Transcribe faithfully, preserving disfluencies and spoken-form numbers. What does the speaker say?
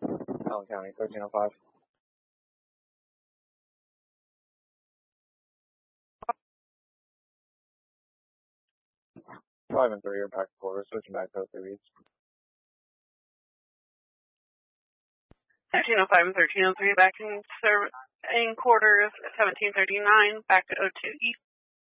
Allen County, thirteen oh five. Five and three are back to quarters, switching back to three beats. thirteen oh five and thirteen oh three back in, serv- in quarters, seventeen thirty-nine, back to oh two East.